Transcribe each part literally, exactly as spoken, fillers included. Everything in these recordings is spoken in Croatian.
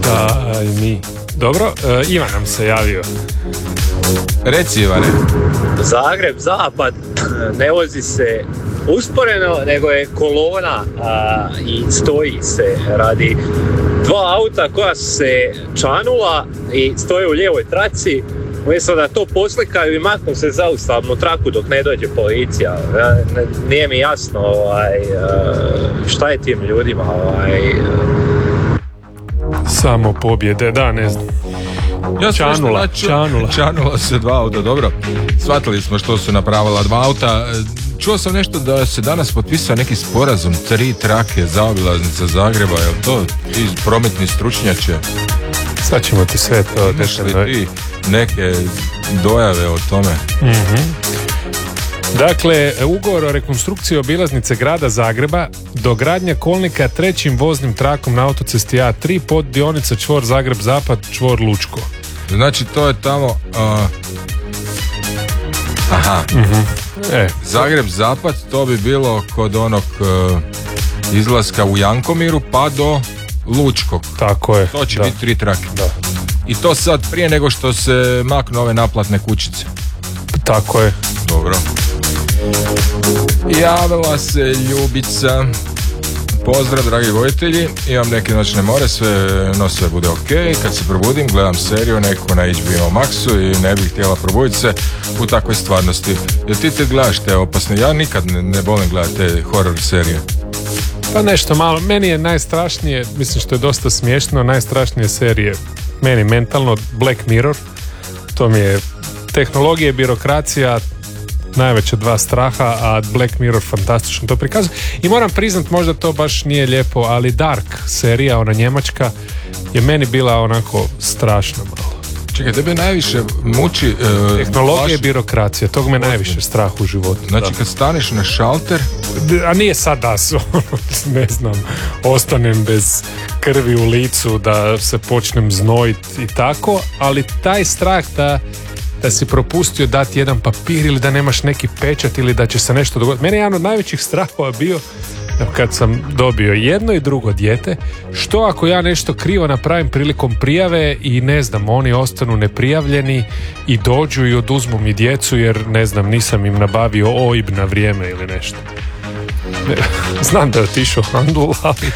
Daj mi. Dobro, uh, Ivan nam se javio. Reci, Ivane. Zagreb, zapad, ne vozi se usporeno, nego je kolona a, i stoji se radi dva auta koja su se čanula i stoje u lijevoj traci. Umjesto da to poslikaju i maknu se zaustavnu traku dok ne dođe policija. Nije mi jasno ovaj, šta je tim ljudima. Ovaj... Samo pobjede, da, ne znam. Ja čanula, ču... čanula. Čanula se dva auta, dobro. Shvatili smo što su napravila dva auta. Čuo sam nešto da se danas potpisao neki sporazum, tri trake zaobilaznica Zagreba, je li to ti prometni stručnjače? Sad ćemo ti sve to dešava. Ti neke dojave o tome? Mm-hmm. Dakle, ugovor o rekonstrukciji obilaznice grada Zagreba, dogradnja kolnika trećim voznim trakom na autocesti A tri pod dionica čvor Zagreb-Zapad, čvor Lučko. Znači to je tamo... Uh... Aha. Mm-hmm. E. Zagreb-Zapad, to bi bilo kod onog uh, izlaska u Jankomiru pa do Lučkog. Tako je. To će da. biti tri trake. Da. I to sad prije nego što se maknu ove naplatne kućice. Tako je. Dobro. Javila se Ljubica. Pozdrav, dragi voditelji. Imam neke noćne more, sve, no sve bude ok. Kad se probudim, gledam seriju neku na H B O Maxu i ne bih htjela probuditi se u takvoj stvarnosti. Jer ti te gledaš te opasne? Ja nikad ne, ne volim gledati te horror serije. Pa nešto malo. Meni je najstrašnije, mislim što je dosta smiješno, najstrašnije serije meni mentalno Black Mirror. To mi je tehnologija, birokracija, najveća dva straha, a Black Mirror fantastično to prikazuje. I moram priznat, možda to baš nije lijepo, ali Dark serija, ona njemačka, je meni bila onako strašno malo. Čekaj, tebe najviše muči... Uh, tehnologija vaš... i birokracija, tog me najviše strah u životu. Znači da. Kad staneš na šalter... A nije sad da su, ne znam, ostanem bez krvi u licu, da se počnem znojiti i tako, ali taj strah da da si propustio dati jedan papir ili da nemaš neki pečat ili da će se nešto dogoditi. Mene je jedan od najvećih strahova bio kad sam dobio jedno i drugo dijete, što ako ja nešto krivo napravim prilikom prijave i ne znam, oni ostanu neprijavljeni i dođu i oduzmu mi djecu jer ne znam, nisam im nabavio O I B na vrijeme ili nešto. Znam da je otišao handul, ali...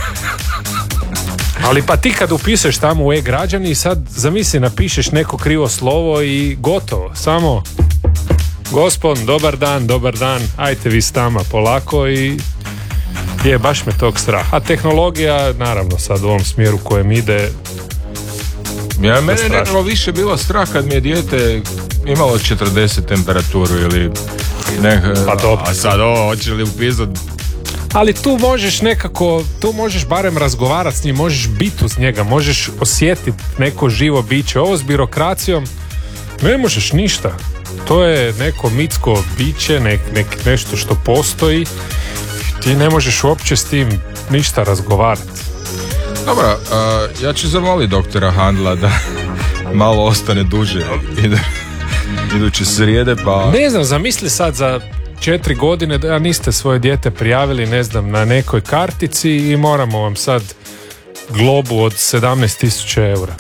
Ali pa ti kad upišeš tamo u e-građani i sad zamisli napišeš neko krivo slovo i gotovo, samo gospod, dobar dan, dobar dan, ajte vi s tama polako i je, baš me tog strah. A tehnologija, naravno sad u ovom smjeru kojem ide... Ja, mene je nekako više bilo strah kad mi je dijete imalo četrdeset temperaturu ili... Ne, pa dobro. A sad ovo, hoće li upisat... Ali tu možeš nekako, tu možeš barem razgovarati s njim, možeš biti uz njega, možeš osjetiti neko živo biće. Ovo s birokracijom ne možeš ništa. To je neko mitsko biće, nek, nek, nešto što postoji. Ti ne možeš uopće s tim ništa razgovarati. Dobro, uh, ja ću zamoliti doktora Handla da malo ostane duže ide, iduće srijede, pa... Ne znam, zamisli sad za četiri godine da niste svoje dijete prijavili, ne znam, na nekoj kartici i moramo vam sad globu od sedamnaest tisuća eura.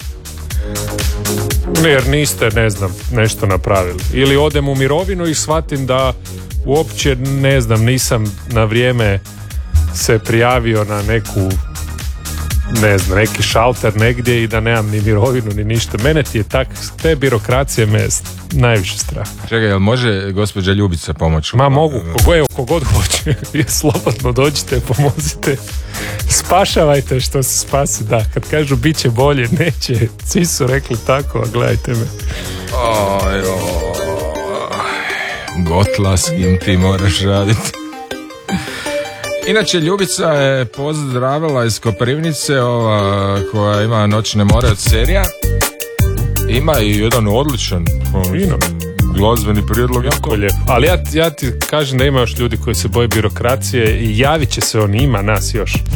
Jer niste, ne znam, nešto napravili. Ili odem u mirovinu i shvatim da uopće, ne znam, nisam na vrijeme se prijavio na neku, ne znam, neki šalter negdje i da nemam ni mirovinu ni ništa. Mene ti je tak, te birokracije me najviše strah. Čekaj, jel može gospođa Ljubica pomoći? Ma mogu, kogod, kogod hoće. Slobodno dođite, pomozite. Spašavajte što se spasi. Da, kad kažu bit će bolje, neće. Svi su rekli tako, a gledajte me. Oj, oj. Gotla s kim ti moraš raditi. Inače, Ljubica je pozdravila iz Koprivnice, ova koja ima Noćne more od serija. Ima i jedan odličan glazbeni prijedlog. Jako lijepo. Ali ja, ja ti kažem da ima još ljudi koji se boje birokracije i javit će se on, ima nas još.